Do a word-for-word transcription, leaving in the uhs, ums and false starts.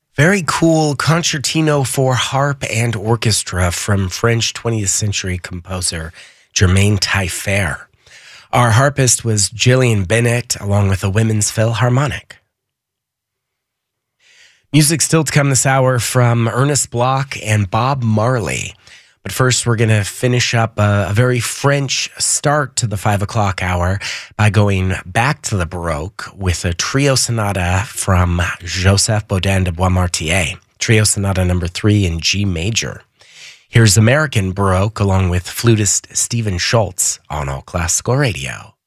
Very cool concertino for harp and orchestra from French twentieth century composer Germain Taillefer. Our harpist was Gillian Bennett, along with a Women's Philharmonic. Music still to come this hour from Ernest Bloch and Bob Marley. But first, we're going to finish up a, a very French start to the five o'clock hour by going back to the Baroque with a trio sonata from Joseph Bodin de Boismartier, trio sonata number three in G major. Here's American Baroque along with flutist Stephen Schultz on All Classical Radio.